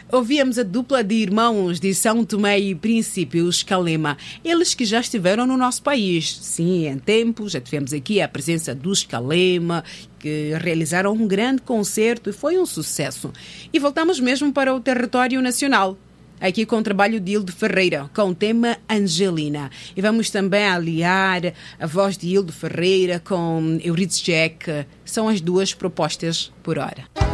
Ouvíamos a dupla de irmãos de São Tomé e Príncipe, os Calema. Eles que já estiveram no nosso país. Sim, em tempo, já tivemos aqui a presença dos Calema, que realizaram um grande concerto e foi um sucesso. E voltamos mesmo para o território nacional. Aqui com o trabalho de Hildo Ferreira, com o tema Angelina. E vamos também aliar a voz de Hildo Ferreira com Euridice Jack. São as duas propostas por hora.